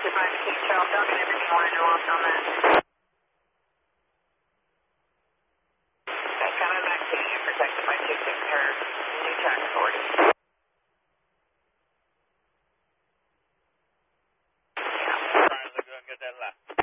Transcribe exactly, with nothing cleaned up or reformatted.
protected by the Cape Trail. Tell me everything you want to know off on that. Okay, coming back to you, protected by two six or new track forty. Trying to go and get that left.